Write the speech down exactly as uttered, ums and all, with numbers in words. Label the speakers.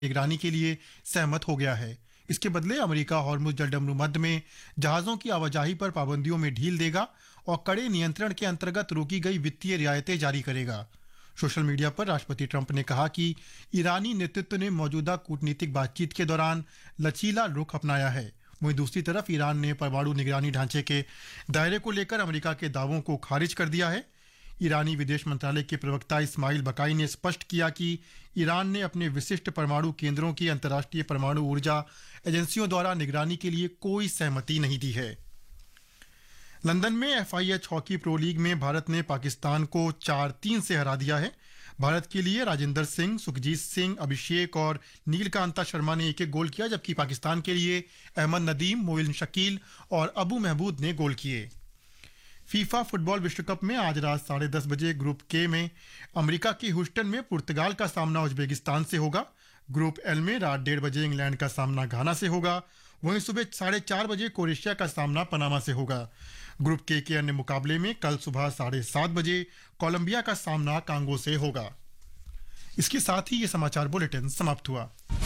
Speaker 1: निगरानी के लिए सहमत हो गया है। इसके बदले अमेरिका हॉर्मुज जलडमरू मध्य में जहाजों की आवाजाही पर पाबंदियों में ढील देगा और कड़े नियंत्रण के अंतर्गत रोकी गई वित्तीय रियायतें जारी करेगा। सोशल मीडिया पर राष्ट्रपति ट्रंप ने कहा कि ईरानी नेतृत्व ने मौजूदा कूटनीतिक बातचीत के दौरान लचीला रुख अपनाया है। वहीं दूसरी तरफ ईरान ने परमाणु निगरानी ढांचे के दायरे को लेकर अमेरिका के दावों को खारिज कर दिया है। ईरानी विदेश मंत्रालय के प्रवक्ता इस्माइल बकाई ने स्पष्ट किया कि ईरान ने अपने विशिष्ट परमाणु केंद्रों की अंतर्राष्ट्रीय परमाणु ऊर्जा एजेंसियों द्वारा निगरानी के लिए कोई सहमति नहीं दी है। लंदन में F I H hockey pro league में भारत ने पाकिस्तान को चार तीन से हरा दिया है। भारत के लिए राजेंद्र सिंह, सुखजीत सिंह, अभिषेक और नीलकांता शर्मा ने एक एक गोल किया, जबकि पाकिस्तान के लिए अहमद नदीम, मोइन शकील और अबू महमूद ने गोल किए। फीफा फुटबॉल विश्व कप में आज रात साढ़े दस बजे ग्रुप के में अमेरिका के ह्यूस्टन में पुर्तगाल का सामना उज्बेकिस्तान से होगा। ग्रुप एल में रात डेढ़ बजे इंग्लैंड का सामना घाना से होगा। वहीं सुबह साढ़े चार बजे क्रोएशिया का सामना पनामा से होगा। ग्रुप के के अन्य मुकाबले में कल सुबह साढ़े सात बजे कोलंबिया का सामना कांगो से होगा। इसके साथ ही ये समाचार बुलेटिन समाप्त हुआ।